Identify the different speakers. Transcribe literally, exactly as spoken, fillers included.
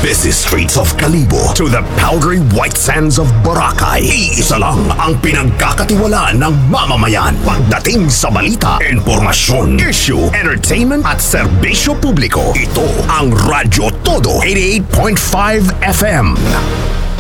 Speaker 1: busy streets of Kalibo to the powdery white sands of Boracay, iisa lang ang pinagkakatiwalaan ng mamamayan pagdating sa balita, informasyon, issue, entertainment at serbisyo publiko. Ito ang Radyo Todo eighty-eight point five F M.